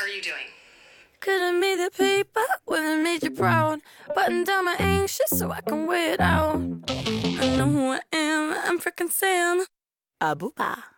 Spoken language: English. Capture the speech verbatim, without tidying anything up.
are you doing? Couldn't be the paper when it made you proud. Button down my anxious so I can wear it out. I know who I am, I'm freaking Sam. Abupa.